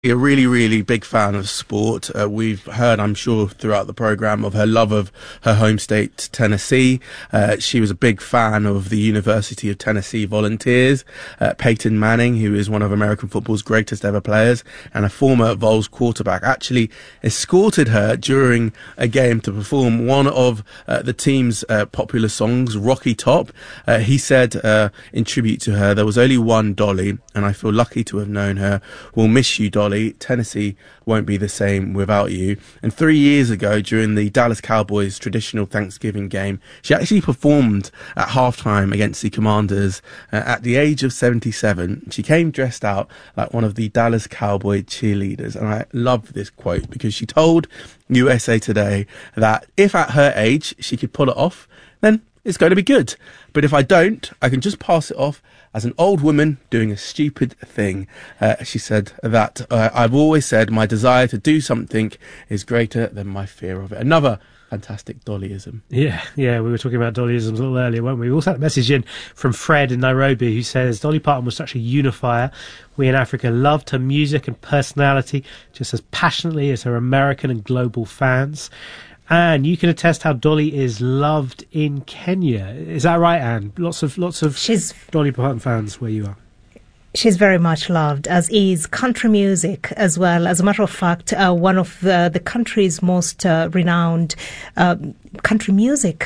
A really, really big fan of sport. We've heard, I'm sure, throughout the programme of her love of her home state, Tennessee. She was a big fan of the University of Tennessee Volunteers. Peyton Manning, who is one of American football's greatest ever players and a former Vols quarterback, actually escorted her during a game to perform one of the team's popular songs, Rocky Top. He said, in tribute to her, "There was only one Dolly, and I feel lucky to have known her. We'll miss you, Dolly. Tennessee won't be the same without you." And 3 years ago, during the Dallas Cowboys traditional Thanksgiving game, she actually performed at halftime against the Commanders. At the age of 77, she came dressed out like one of the Dallas Cowboy cheerleaders. And I love this quote because she told USA Today that if at her age she could pull it off, then it's going to be good. But if I don't, I can just pass it off as an old woman doing a stupid thing. She said that I've always said my desire to do something is greater than my fear of it. Another fantastic Dollyism. Yeah, we were talking about Dollyisms a little earlier, weren't we? We also had a message in from Fred in Nairobi who says Dolly Parton was such a unifier. We in Africa loved her music and personality just as passionately as her American and global fans. And you can attest how Dolly is loved in Kenya. Is that right, Anne? Lots of Dolly Parton fans where you are. She's very much loved, as is country music as well. As a matter of fact, one of the country's most renowned country music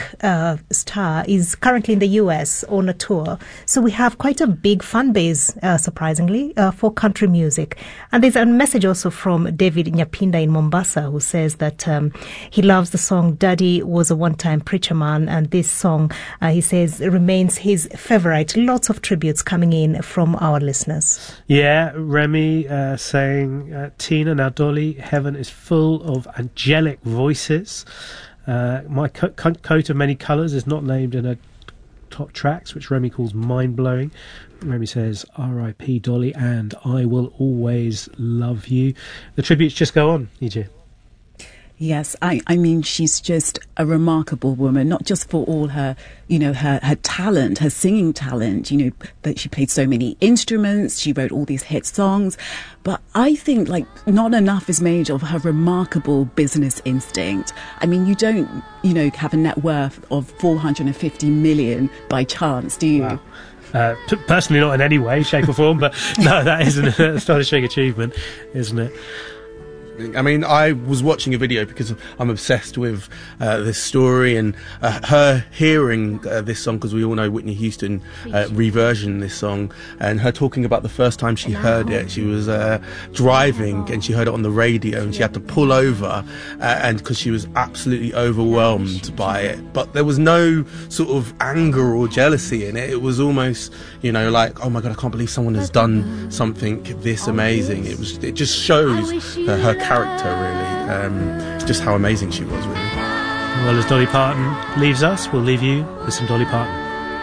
star is currently in the US on a tour. So we have quite a big fan base, surprisingly, for country music. And there's a message also from David Nyapinda in Mombasa who says that he loves the song Daddy Was a One-Time Preacher Man. And this song, he says, remains his favorite. Lots of tributes coming in from our listeners. Yeah, Remy saying, Tina, now Dolly, heaven is full of angelic voices. My coat of many colours is not named in her top tracks, which Remy calls mind-blowing. Remy says, R.I.P. Dolly, and I will always love you. The tributes just go on, EJ. Yes, I mean, she's just a remarkable woman, not just for all her, her talent, her singing talent, that she played so many instruments, she wrote all these hit songs, but I think not enough is made of her remarkable business instinct. I mean, you don't, have a net worth of 450 million by chance, do you? Wow. Personally, not in any way, shape or form, but no, that is an astonishing achievement, isn't it? I mean, I was watching a video because I'm obsessed with this story and her hearing this song, because we all know Whitney Houston reversioned this song, and her talking about the first time she heard it. She was driving and she heard it on the radio and she had to pull over and because she was absolutely overwhelmed by it. But there was no sort of anger or jealousy in it. It was almost, like, oh my God, I can't believe someone has done something this amazing. It just shows her character, really, just how amazing she was, really. Well, as Dolly Parton leaves us, we'll leave you with some Dolly Parton.